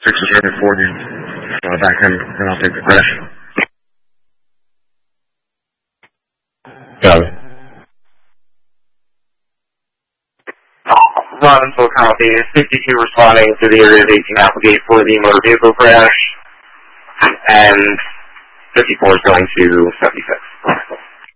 is ready for you. Back in, and I'll take the crash. Got it. Ron and full copy. 52 responding to the area of 18 Applegate for the motor vehicle crash. And 54 is going to 76.